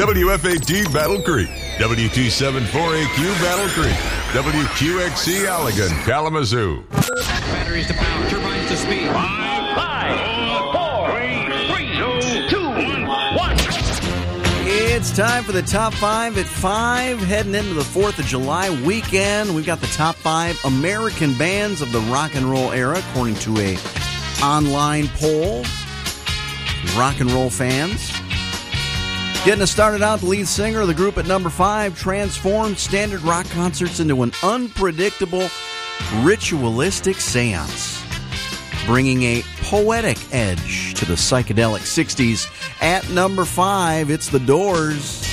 WFAT Battle Creek, W274AQ Battle Creek, WQXC Allegan, Kalamazoo. Batteries to power, turbines to speed. 5, 4, 3, 2, 1. It's time for the Top 5 at 5, heading into the 4th of July weekend. We've got the Top 5 American bands of the rock and roll era, according to a online poll. Rock and roll fans. Getting us started out, the lead singer of the group at number 5 transformed standard rock concerts into an unpredictable, ritualistic seance, bringing a poetic edge to the psychedelic 60s. At number 5, it's The Doors.